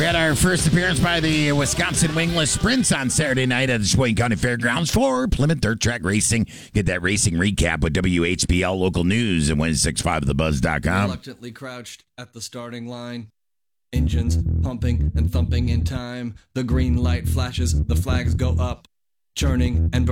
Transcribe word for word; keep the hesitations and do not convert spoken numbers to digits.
We had our first appearance by the Wisconsin Wingless Sprints on Saturday night at the Sheboygan County Fairgrounds for Plymouth Dirt Track Racing. Get that racing recap with W H B L local news and one sixty-five the buzz dot com. Reluctantly crouched at the starting line. Engines pumping and thumping in time. The green light flashes, the flags go up. Churning and